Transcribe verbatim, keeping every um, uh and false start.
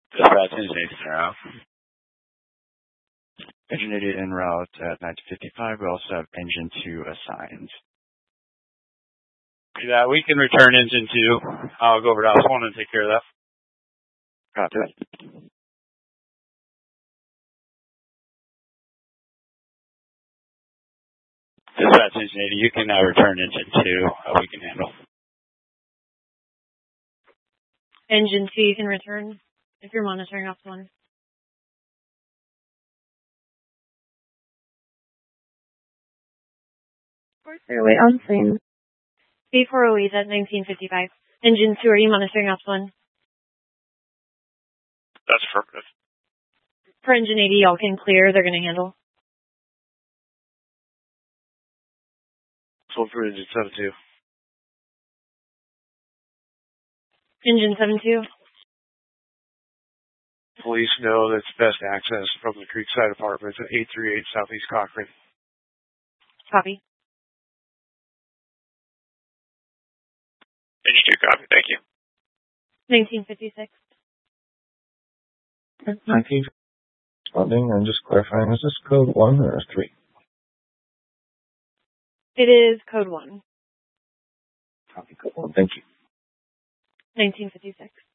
Dispatch engine eighty en route. Engine eighty en route at nineteen fifty-five. We also have engine two assigned. Yeah, we can return engine two. I'll go over to house one and take care of that. Copy that. Dispatch engine eighty, you can now return engine two. Uh, we can handle. Engine two, you can return if you're monitoring off one. Fairway on scene. B four O E's at nineteen fifty-five. Engine two, are you monitoring off one? That's affirmative. For engine eighty, y'all can clear. They're going to handle. So for engine seven two. Engine seven two. Police know that's best access from the Creekside Apartments at eight three eight Southeast Cochrane. Copy. Engine two, copy. Thank you. nineteen fifty-six. nineteen responding. I'm just clarifying, is this code one or three? It is code one. Copy code one. Thank you. nineteen fifty-six.